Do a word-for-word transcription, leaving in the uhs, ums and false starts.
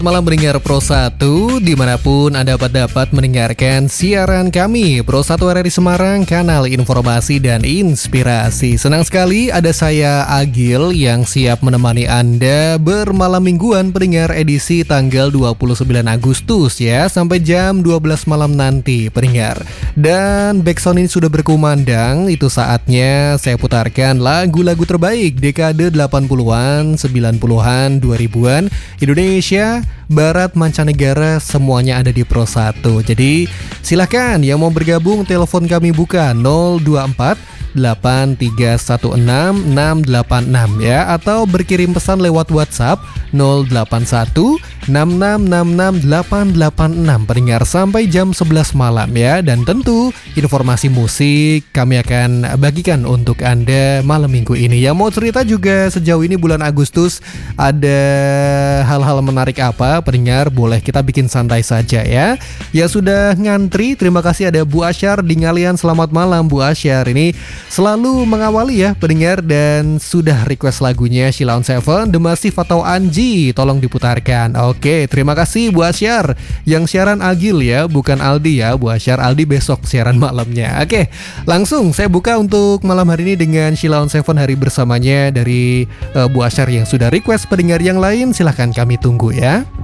Malam pendengar Pro satu, dimanapun Anda dapat mendengarkan siaran kami Pro satu R R I Semarang, kanal informasi dan inspirasi. Senang sekali ada saya Agil yang siap menemani Anda bermalam mingguan pendengar edisi tanggal dua puluh sembilan Agustus ya, sampai jam dua belas malam nanti pendengar. Dan backsound ini sudah berkumandang, itu saatnya saya putarkan lagu-lagu terbaik dekade delapan puluhan, sembilan puluhan, dua ribuan Indonesia, Barat, mancanegara, semuanya ada di Pro satu. Jadi silahkan yang mau bergabung, telepon kami buka nol dua empat delapan tiga satu enam enam delapan enam ya, atau berkirim pesan lewat WhatsApp nol delapan satu enam enam enam enam delapan delapan enam pendengar sampai jam sebelas malam ya. Dan tentu informasi musik kami akan bagikan untuk Anda malam minggu ini. Yang mau cerita juga sejauh ini bulan Agustus ada hal-hal menarik apa pendengar, boleh kita bikin santai saja ya. Ya sudah ngantri, terima kasih ada Bu Asyar di Ngalian. Selamat malam Bu Asyar, ini selalu mengawali ya pendengar, dan sudah request lagunya Sheila on Seven, The Massive atau Anji, tolong diputarkan. Oke, terima kasih Bu Asyar. Yang siaran Agil ya, bukan Aldi ya Bu Asyar. Aldi besok siaran malamnya. Oke, langsung saya buka untuk malam hari ini dengan Sheila on Seven, hari bersamanya dari uh, Bu Asyar yang sudah request. Pendengar yang lain silahkan kami tunggu ya.